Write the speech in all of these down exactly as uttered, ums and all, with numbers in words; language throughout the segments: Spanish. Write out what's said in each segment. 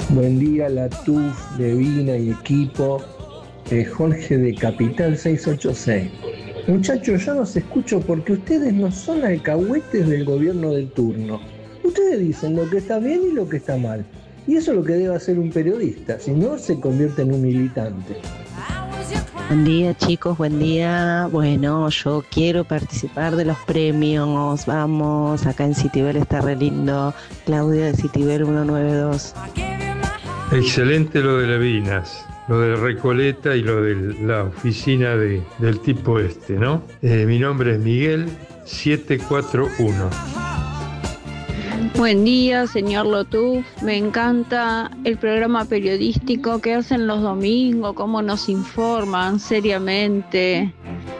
Buen día, la T U F, Levina y equipo. Eh, Jorge de Capital seiscientos ochenta y seis. Muchachos, yo los escucho porque ustedes no son alcahuetes del gobierno del turno. Ustedes dicen lo que está bien y lo que está mal. Y eso es lo que debe hacer un periodista, si no se convierte en un militante. Buen día, chicos, buen día. Bueno, yo quiero participar de los premios. Vamos, acá en Citibel está re lindo. Claudia de Citibel ciento noventa y dos. Excelente lo de Levinas, lo de Recoleta y lo de la oficina de, del tipo este, ¿no? Eh, mi nombre es Miguel, setecientos cuarenta y uno. Buen día, señor Lotuf. Me encanta el programa periodístico que hacen los domingos, cómo nos informan seriamente.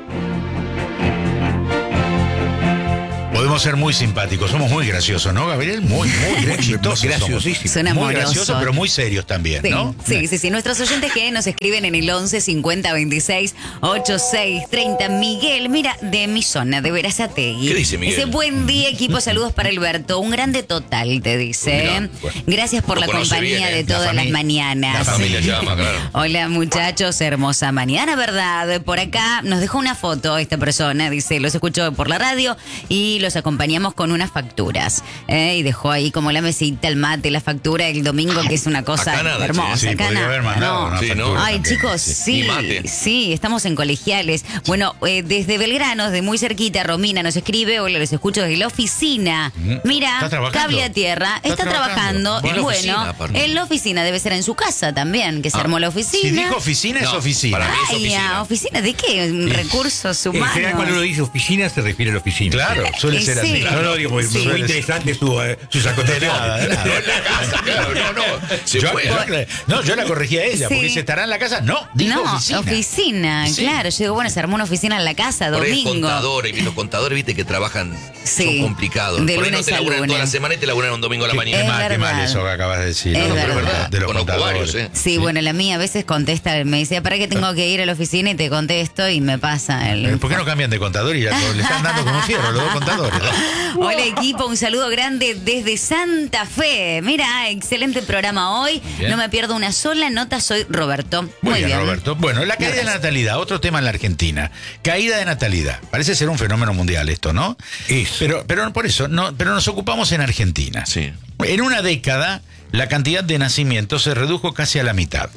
Podemos ser muy simpáticos, somos muy graciosos, ¿no, Gabriel? Muy, muy, muy chistosos. Graciosísimo. Suena Muy amoroso. graciosos, pero muy serios también, Sí, ¿no? sí, sí, sí. Nuestros oyentes que nos escriben en el once cincuenta veintiséis ochenta y seis treinta. Miguel, mira, de mi zona, de Verazategui. ¿Qué dice Miguel? Dice, buen día, equipo, saludos para Alberto. Un grande total, te dice. Mirá, bueno. Gracias por Lo la conoce compañía bien, ¿eh? de todas La las fami- mañanas. La familia llama, claro. Hola, muchachos, hermosa mañana, ¿verdad? Por acá nos dejó una foto esta persona, dice, los escucho por la radio y los acompañamos con unas facturas. ¿eh? Y dejó ahí como la mesita, el mate, la factura el domingo, que es una cosa Acá nada, hermosa. Sí, Acá podría nada, haber mandado no. una Sí, factura ¿no? Ay, también. chicos, Sí. sí, Y mate. sí, estamos en colegiales. Bueno, eh, desde Belgrano, de muy cerquita, Romina nos escribe, hola, los escucho desde la oficina. Mira, ¿Está trabajando? cable a tierra, está, Está trabajando. trabajando. En la Bueno, oficina, aparte. en la oficina debe ser en su casa también, que se Ah, armó la Si oficina. dijo oficina, es No, oficina. para mí es Ay, oficina. ¿a ¿oficina de qué? Recursos Eh, En general, cuando uno humanos. dice oficina, se refiere a la oficina. Claro, suele Eh, ser sí. así. No, no, digo, porque Sí. muy interesante su, eh, sus acotaciones. nada, de nada. No en la casa, claro, no, no. Se Yo, fue. yo- no, yo la corregí a ella, Sí. porque dice, ¿estará en la casa? No, dijo No, oficina. oficina, Sí. claro. Yo digo, bueno, se armó una oficina en la casa, Por ahí es domingo. contadores, y los contadores, viste, que trabajan, Sí, son complicados. de Por ahí no lunes te a laburan lunes. toda la semana y te laburan un domingo a la Qué mañana. Es mal, qué mal verdad. eso que acabas de decir. Es ¿no? verdad. Pero de los Conozco contadores. varios, ¿eh? Sí, bueno, la mía a veces contesta, me dice, ¿para qué tengo que ir a la oficina? Y te contesto y me pasa el... Eh, ¿Por qué no cambian de contador y ya todos le están dando como fierro los dos contadores? ¿no? Hola equipo, un saludo grande desde Santa Fe. Mira, excelente programa hoy. Bien. No me pierdo una sola nota, soy Roberto. Muy, bien, Roberto. Bueno, la caída de Gracias. natalidad, otro tema en la Argentina. Caída de natalidad. Parece ser un fenómeno mundial esto, ¿no? Es. Pero, pero por eso, no, pero nos ocupamos en Argentina. Sí. En una década, la cantidad de nacimientos se redujo casi a la mitad.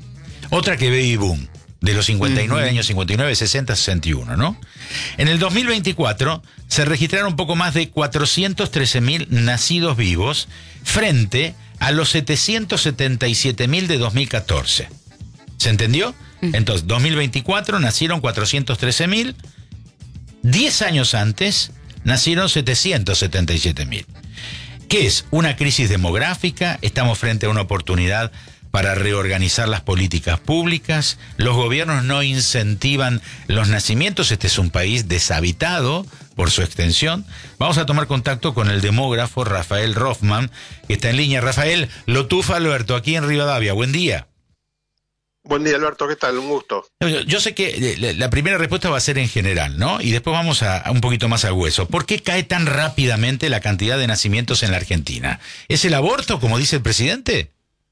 Otra que baby boom, de los cincuenta y nueve, años cincuenta y nueve, sesenta, sesenta y uno, ¿no? En el dos mil veinticuatro se registraron un poco más de cuatrocientos trece mil nacidos vivos frente a los setecientos setenta y siete mil de dos mil catorce. ¿Se entendió? Entonces, dos mil veinticuatro nacieron cuatrocientos trece mil, diez años antes nacieron setecientos setenta y siete mil. ¿Qué es? Una crisis demográfica, estamos frente a una oportunidad para reorganizar las políticas públicas, los gobiernos no incentivan los nacimientos, este es un país deshabitado por su extensión. Vamos a tomar contacto con el demógrafo Rafael Rothman, que está en línea. Rafael, Lotufa Alberto, aquí en Rivadavia, buen día. Buen día, Alberto, ¿qué tal? Un gusto. Yo, yo sé que eh, la- la primera respuesta va a ser en general, ¿no? Y después vamos a, a un poquito más al hueso. ¿Por qué cae tan rápidamente la cantidad de nacimientos en la Argentina? ¿Es el aborto, como dice el presidente?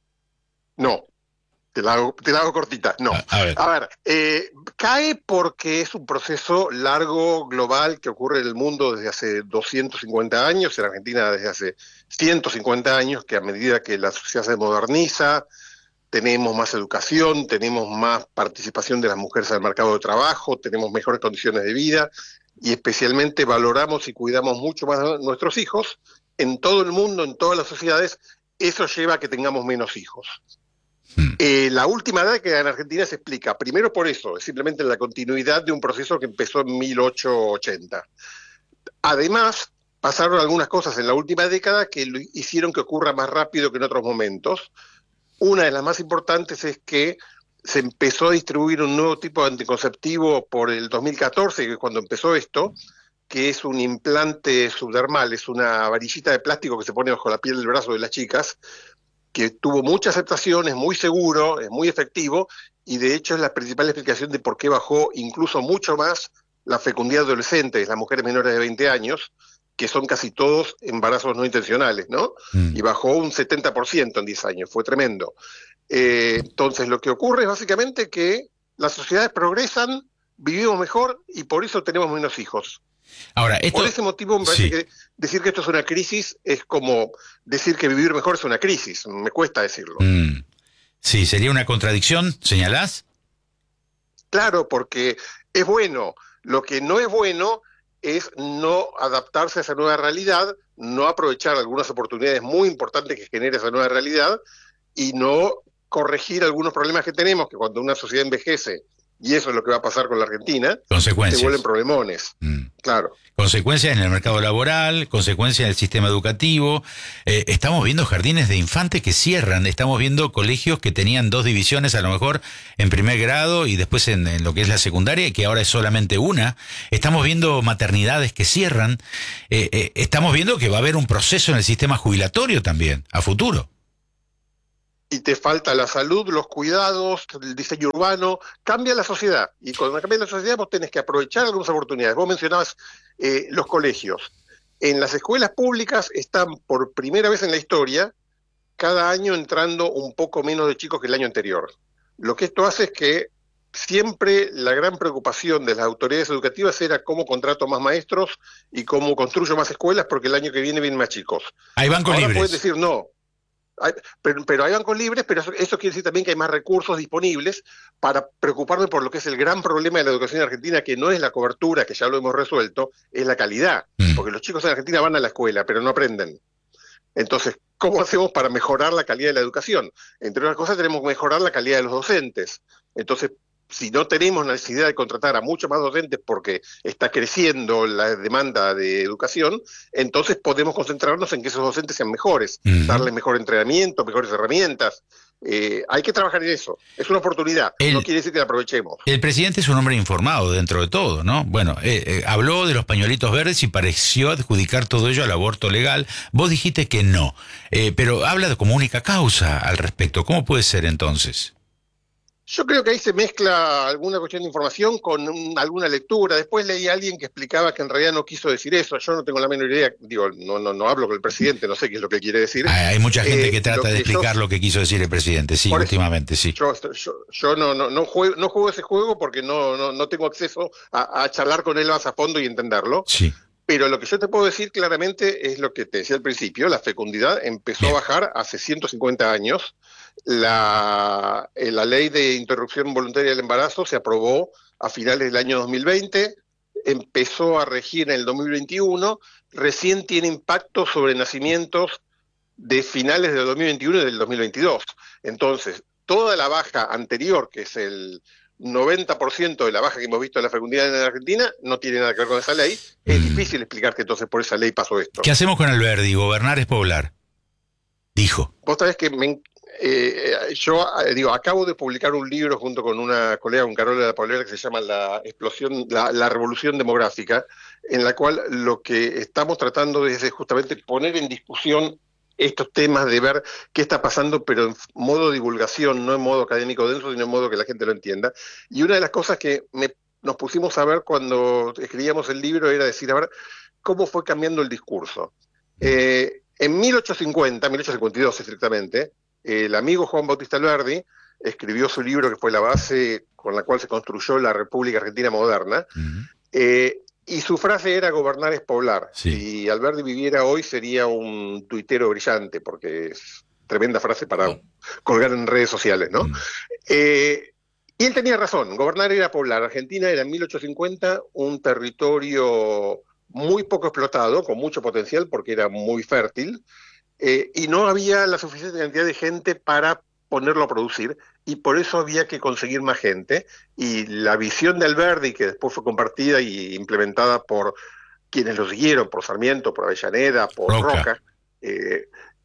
No, te la hago, te la hago cortita. No. A- a ver. A ver, eh, cae porque es un proceso largo, global, que ocurre en el mundo desde hace doscientos cincuenta años, en Argentina desde hace ciento cincuenta años, que a medida que la sociedad se moderniza, tenemos más educación, tenemos más participación de las mujeres en el mercado de trabajo, tenemos mejores condiciones de vida y especialmente valoramos y cuidamos mucho más a nuestros hijos. En todo el mundo, en todas las sociedades, eso lleva a que tengamos menos hijos. Hmm. Eh, la última década en Argentina se explica, primero por eso, es simplemente la continuidad de un proceso que empezó en mil ochocientos ochenta. Además, pasaron algunas cosas en la última década que lo hicieron que ocurra más rápido que en otros momentos. Una de las más importantes es que se empezó a distribuir un nuevo tipo de anticonceptivo por el dos mil catorce, que es cuando empezó esto, que es un implante subdermal, es una varillita de plástico que se pone bajo la piel del brazo de las chicas, que tuvo mucha aceptación, es muy seguro, es muy efectivo, y de hecho es la principal explicación de por qué bajó incluso mucho más la fecundidad adolescente, las mujeres menores de veinte años, que son casi todos embarazos no intencionales, ¿no? Mm. Y bajó un setenta por ciento en diez años, fue tremendo. Eh, entonces, lo que ocurre es básicamente que las sociedades progresan, vivimos mejor y por eso tenemos menos hijos. Ahora, esto... Por ese motivo me parece sí. que decir que esto es una crisis es como decir que vivir mejor es una crisis, me cuesta decirlo. Mm. Sí, ¿sería una contradicción, señalás? Claro, porque es bueno, lo que no es bueno es no adaptarse a esa nueva realidad, no aprovechar algunas oportunidades muy importantes que genera esa nueva realidad y no corregir algunos problemas que tenemos, que cuando una sociedad envejece, y eso es lo que va a pasar con la Argentina, consecuencias. Se vuelven problemones. Mm. Claro. Consecuencias en el mercado laboral, consecuencias en el sistema educativo. Eh, estamos viendo jardines de infantes que cierran, estamos viendo colegios que tenían dos divisiones, a lo mejor en primer grado y después en, en lo que es la secundaria, y que ahora es solamente una. Estamos viendo maternidades que cierran. Eh, eh, estamos viendo que va a haber un proceso en el sistema jubilatorio también, a futuro. Y te falta la salud, los cuidados, el diseño urbano, cambia la sociedad. Y cuando cambia la sociedad vos tenés que aprovechar algunas oportunidades. Vos mencionabas eh, los colegios. En las escuelas públicas están por primera vez en la historia cada año entrando un poco menos de chicos que el año anterior. Lo que esto hace es que siempre la gran preocupación de las autoridades educativas era cómo contrato más maestros y cómo construyo más escuelas porque el año que viene vienen más chicos. Hay bancos Ahora libres. pueden decir no. Hay, pero, pero hay bancos libres, pero eso, eso quiere decir también que hay más recursos disponibles para preocuparme por lo que es el gran problema de la educación argentina, que no es la cobertura, que ya lo hemos resuelto, es la calidad. Mm. Porque los chicos en Argentina van a la escuela, pero no aprenden. Entonces, ¿cómo hacemos para mejorar la calidad de la educación? Entre otras cosas, tenemos que mejorar la calidad de los docentes. Entonces, si no tenemos necesidad de contratar a muchos más docentes porque está creciendo la demanda de educación, entonces podemos concentrarnos en que esos docentes sean mejores, uh-huh. darles mejor entrenamiento, mejores herramientas. Eh, hay que trabajar en eso. Es una oportunidad, el, no quiere decir que la aprovechemos. El presidente es un hombre informado dentro de todo, ¿no? Bueno, eh, eh, habló de los pañuelitos verdes y pareció adjudicar todo ello al aborto legal. Vos dijiste que no, eh, pero habla de como única causa al respecto. ¿Cómo puede ser entonces? Yo creo que ahí se mezcla alguna cuestión de información con un, alguna lectura. Después leí a alguien que explicaba que en realidad no quiso decir eso. Yo no tengo la menor idea. Digo, no no no hablo con el presidente, no sé qué es lo que quiere decir. Hay mucha gente eh, que trata de explicar yo, lo que quiso decir el presidente, sí, últimamente, sí. Yo, yo, yo no, no, no, juego, no juego ese juego porque no, no, no tengo acceso a, a charlar con él más a fondo y entenderlo. Sí. Pero lo que yo te puedo decir claramente es lo que te decía al principio. La fecundidad empezó Bien. a bajar hace ciento cincuenta años. La, la ley de interrupción voluntaria del embarazo se aprobó a finales del año dos mil veinte, empezó a regir en el dos mil veintiuno, recién tiene impacto sobre nacimientos de finales del dos mil veintiuno y del dos mil veintidós. Entonces, toda la baja anterior, que es el noventa por ciento de la baja que hemos visto en la fecundidad en la Argentina, no tiene nada que ver con esa ley. Es mm. difícil explicar que entonces por esa ley pasó esto. ¿Qué hacemos con Alberdi? Gobernar es poblar, dijo. Vos sabés que me... Eh, yo digo, acabo de publicar un libro junto con una colega, un Carola de la Paulera, que se llama La explosión, la, la revolución demográfica, en la cual lo que estamos tratando es de justamente poner en discusión estos temas de ver qué está pasando, pero en modo de divulgación, no en modo académico denso, sino en modo que la gente lo entienda. Y una de las cosas que me, nos pusimos a ver cuando escribíamos el libro era decir, a ver, cómo fue cambiando el discurso. Eh, en mil ochocientos cincuenta, mil ochocientos cincuenta y dos estrictamente, el amigo Juan Bautista Alberdi escribió su libro que fue la base con la cual se construyó la República Argentina moderna, uh-huh. eh, y su frase era gobernar es poblar. Sí. Si Alberdi viviera hoy sería un tuitero brillante, porque es tremenda frase para uh-huh. colgar en redes sociales, ¿no? Uh-huh. Eh, y él tenía razón, gobernar era poblar. Argentina era en mil ochocientos cincuenta un territorio muy poco explotado, con mucho potencial porque era muy fértil, Eh, y no había la suficiente cantidad de gente para ponerlo a producir, y por eso había que conseguir más gente, y la visión de Alberdi, que después fue compartida y implementada por quienes lo siguieron, por Sarmiento, por Avellaneda, por Roca, Roca eh,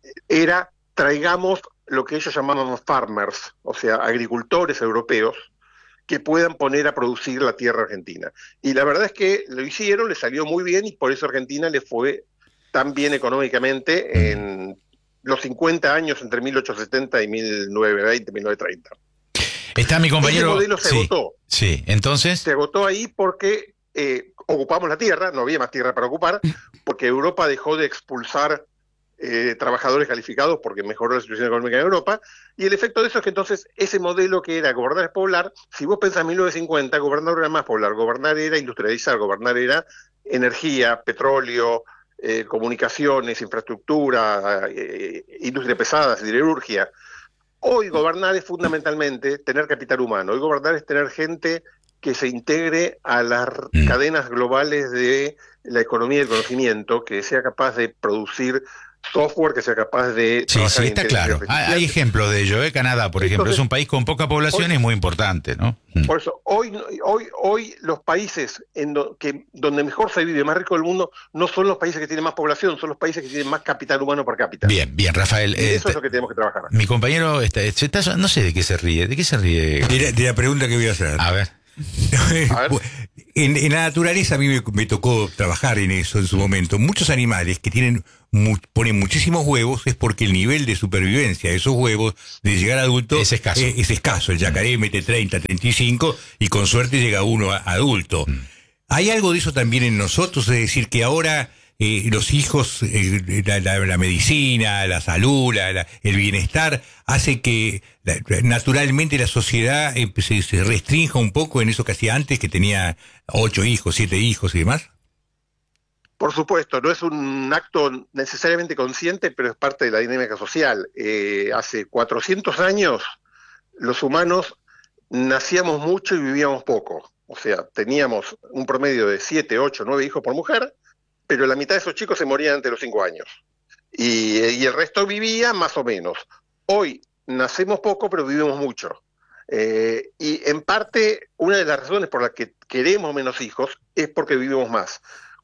era traigamos lo que ellos llamaban farmers, o sea, agricultores europeos, que puedan poner a producir la tierra argentina. Y la verdad es que lo hicieron, le salió muy bien, y por eso Argentina le fue tan bien económicamente en los cincuenta años entre mil ochocientos setenta y mil novecientos veinte, mil novecientos treinta. Está mi compañero. Ese modelo se sí, agotó. Sí, entonces. Se agotó ahí porque eh, ocupamos la tierra, no había más tierra para ocupar, porque Europa dejó de expulsar eh, trabajadores calificados porque mejoró la situación económica en Europa, y el efecto de eso es que entonces ese modelo que era gobernar es poblar, si vos pensás en mil novecientos cincuenta, gobernar era más poblar, gobernar era industrializar, gobernar era energía, petróleo, eh, comunicaciones, infraestructura, eh, industria pesada, siderurgia. Hoy gobernar es fundamentalmente tener capital humano, hoy gobernar es tener gente que se integre a las mm. cadenas globales de la economía del conocimiento, que sea capaz de producir software, que sea capaz de... Sí, sí, está claro. Hay, hay ejemplos de ello, ¿eh? Canadá, por ejemplo, Entonces, es un país con poca población hoy, y es muy importante, ¿no? Por eso, hoy, hoy, hoy los países en do, que, donde mejor se vive, más rico del mundo, no son los países que tienen más población, son los países que tienen más capital humano per cápita. Bien, bien, Rafael. Eh, eso es lo que tenemos que trabajar. Mi compañero, está, está, no sé de qué se ríe, ¿de qué se ríe? De la, de la pregunta que voy a hacer. A ver. A ver. En, en la naturaleza a mí me, me tocó trabajar en eso en su momento. Muchos animales que tienen mu, ponen muchísimos huevos es porque el nivel de supervivencia de esos huevos de llegar a adulto es escaso. Es, es escaso. El yacaré mete treinta, treinta y cinco y con suerte llega uno a, a adulto. Mm. ¿Hay algo de eso también en nosotros? Es decir, que ahora eh, los hijos, eh, la, la, la medicina, la salud, la, la, el bienestar, hace que la, naturalmente la sociedad eh, se, se restrinja un poco en eso que hacía antes, que tenía ocho hijos, siete hijos y demás. Por supuesto, no es un acto necesariamente consciente, pero es parte de la dinámica social. Eh, hace cuatrocientos años los humanos nacíamos mucho y vivíamos poco. O sea, teníamos un promedio de siete, ocho, nueve hijos por mujer, pero la mitad de esos chicos se morían antes de los cinco años. Y, y el resto vivía más o menos. Hoy nacemos poco, pero vivimos mucho. Eh, y en parte, una de las razones por las que queremos menos hijos es porque vivimos más.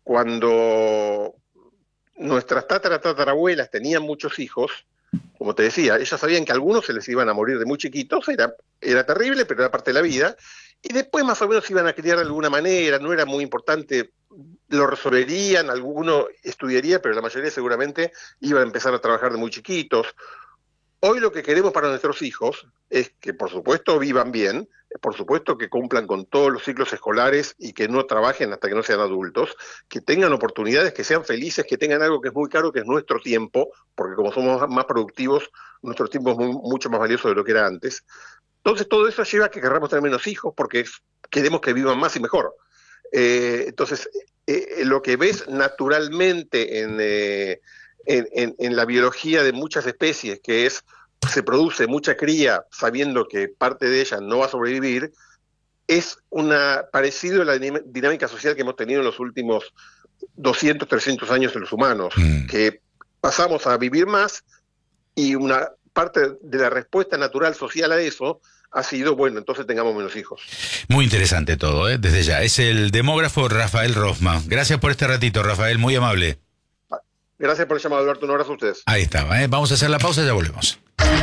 Cuando nuestras tatara, tatarabuelas tenían muchos hijos, como te decía, ellas sabían que algunos se les iban a morir de muy chiquitos, era, era terrible, pero era parte de la vida, y después más o menos iban a criar de alguna manera, no era muy importante, lo resolverían, alguno estudiaría, pero la mayoría seguramente iban a empezar a trabajar de muy chiquitos. Hoy lo que queremos para nuestros hijos es que, por supuesto, vivan bien, por supuesto que cumplan con todos los ciclos escolares y que no trabajen hasta que no sean adultos, que tengan oportunidades, que sean felices, que tengan algo que es muy caro, que es nuestro tiempo, porque como somos más productivos, nuestro tiempo es muy, mucho más valioso de lo que era antes. Entonces todo eso lleva a que queramos tener menos hijos porque es, queremos que vivan más y mejor. Eh, entonces, eh, lo que ves naturalmente en... Eh, En, en, en la biología de muchas especies, que es, se produce mucha cría sabiendo que parte de ella no va a sobrevivir, es una parecido a la dinámica social que hemos tenido en los últimos doscientos, trescientos años de los humanos, mm. que pasamos a vivir más y una parte de la respuesta natural social a eso ha sido, bueno, entonces tengamos menos hijos. Muy interesante todo, ¿eh? Desde ya. Es el demógrafo Rafael Rosma. Gracias por este ratito, Rafael, muy amable. Gracias por el llamado, Alberto. Un abrazo a ustedes. Ahí estaba, ¿eh? Vamos a hacer la pausa y ya volvemos.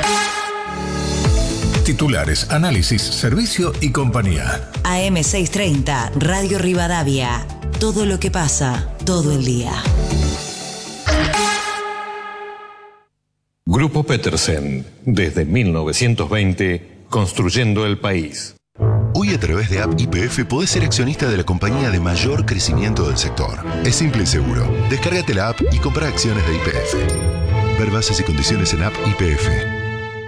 Titulares, análisis, servicio y compañía. A M seiscientos treinta, Radio Rivadavia. Todo lo que pasa, todo el día. Grupo Petersen, desde mil novecientos veinte, construyendo el país. Hoy a través de App Y P F podés ser accionista de la compañía de mayor crecimiento del sector. Es simple y seguro. Descárgate la app y compra acciones de Y P F. Ver bases y condiciones en App Y P F.